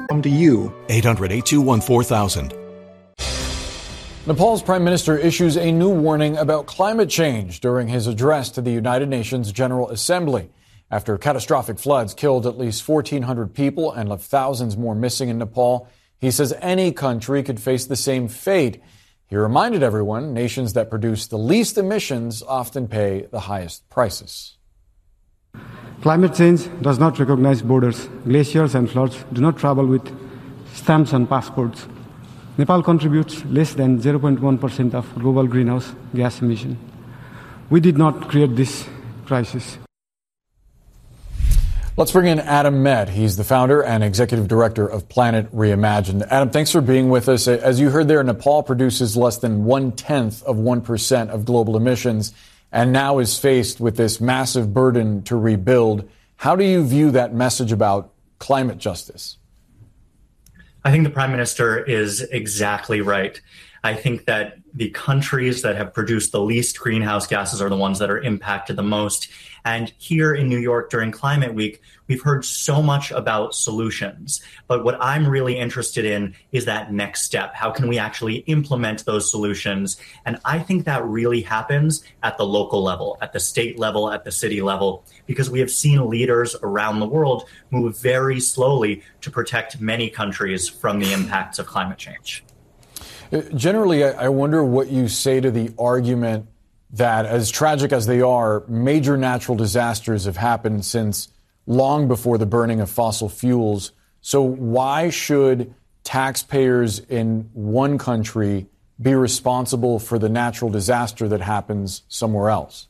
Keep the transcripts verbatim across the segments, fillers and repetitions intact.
Come to you. eight hundred, eight two one, four thousand. Nepal's prime minister issues a new warning about climate change during his address to the United Nations General Assembly. After catastrophic floods killed at least fourteen hundred people and left thousands more missing in Nepal, he says any country could face the same fate. He reminded everyone nations that produce the least emissions often pay the highest prices. Climate change does not recognize borders. Glaciers and floods do not travel with stamps and passports. Nepal contributes less than zero point one percent of global greenhouse gas emission. We did not create this crisis. Let's bring in Adam Med. He's the founder and executive director of Planet Reimagined. Adam, thanks for being with us. As you heard there, Nepal produces less than one-tenth of one percent of global emissions and now is faced with this massive burden to rebuild. How do you view that message about climate justice? I think the Prime Minister is exactly right. I think that the countries that have produced the least greenhouse gases are the ones that are impacted the most. And here in New York during Climate Week, we've heard so much about solutions. But what I'm really interested in is that next step. How can we actually implement those solutions? And I think that really happens at the local level, at the state level, at the city level, because we have seen leaders around the world move very slowly to protect many countries from the impacts of climate change. Generally, I wonder what you say to the argument that, as tragic as they are, major natural disasters have happened since long before the burning of fossil fuels. So why should taxpayers in one country be responsible for the natural disaster that happens somewhere else?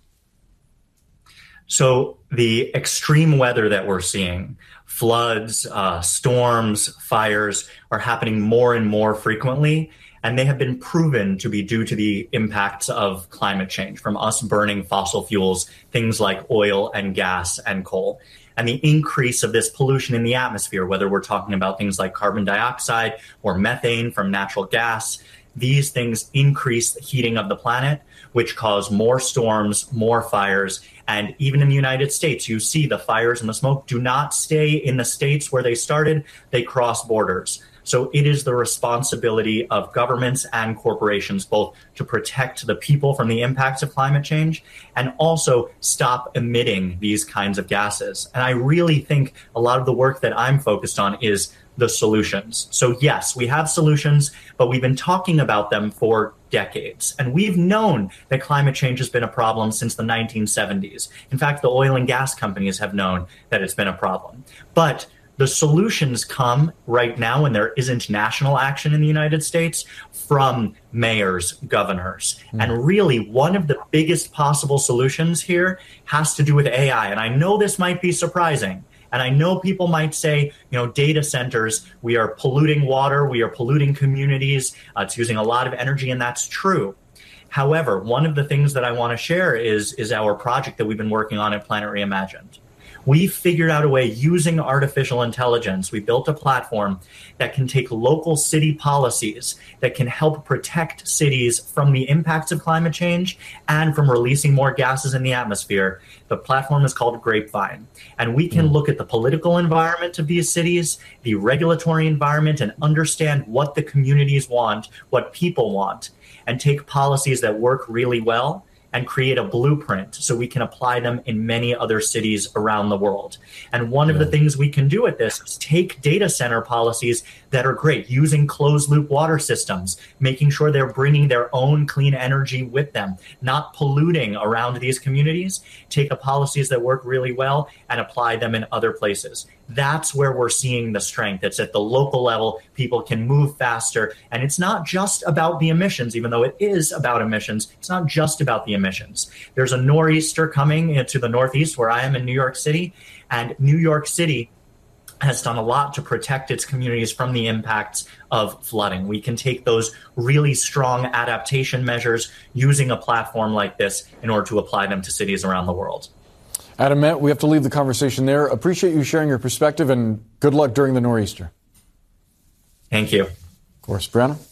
So the extreme weather that we're seeing, floods, uh, storms, fires, are happening more and more frequently. And they have been proven to be due to the impacts of climate change from us burning fossil fuels, things like oil and gas and coal. And the increase of this pollution in the atmosphere, whether we're talking about things like carbon dioxide or methane from natural gas, these things increase the heating of the planet, which cause more storms, more fires. And even in the United States, you see the fires and the smoke do not stay in the states where they started, they cross borders. So it is the responsibility of governments and corporations both to protect the people from the impacts of climate change and also stop emitting these kinds of gases. And I really think a lot of the work that I'm focused on is the solutions. So yes, we have solutions, but we've been talking about them for decades. And we've known that climate change has been a problem since the nineteen seventies. In fact, the oil and gas companies have known that it's been a problem. But the solutions come right now when there isn't national action in the United States from mayors, governors. Mm. And really, one of the biggest possible solutions here has to do with A I. And I know this might be surprising. And I know people might say, you know, data centers, we are polluting water, we are polluting communities, uh, it's using a lot of energy, and that's true. However, one of the things that I want to share is, is our project that we've been working on at Planet Reimagined. We figured out a way using artificial intelligence. We built a platform that can take local city policies that can help protect cities from the impacts of climate change and from releasing more gases in the atmosphere. The platform is called Grapevine. And we can look at the political environment of these cities, the regulatory environment, and understand what the communities want, what people want, and take policies that work really well and create a blueprint so we can apply them in many other cities around the world. And one of the things we can do with this is take data center policies that are great, using closed loop water systems, making sure they're bringing their own clean energy with them, not polluting around these communities, take the policies that work really well and apply them in other places. That's where we're seeing the strength. It's at the local level. People can move faster. And it's not just about the emissions, even though it is about emissions. It's not just about the emissions. There's a nor'easter coming into the Northeast where I am in New York City. And New York City has done a lot to protect its communities from the impacts of flooding. We can take those really strong adaptation measures using a platform like this in order to apply them to cities around the world. Adam Met, we have to leave the conversation there. Appreciate you sharing your perspective and good luck during the nor'easter. Thank you. Of course, Brianna.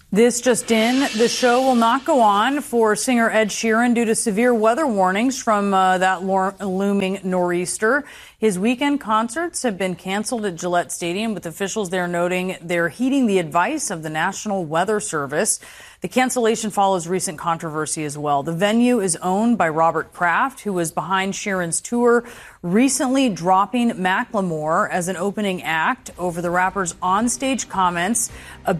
This just in, the show will not go on for singer Ed Sheeran due to severe weather warnings from uh, that lo- looming nor'easter. His weekend concerts have been canceled at Gillette Stadium, with officials there noting they're heeding the advice of the National Weather Service. The cancellation follows recent controversy as well. The venue is owned by Robert Kraft, who was behind Sheeran's tour, recently dropping Macklemore as an opening act over the rapper's onstage comments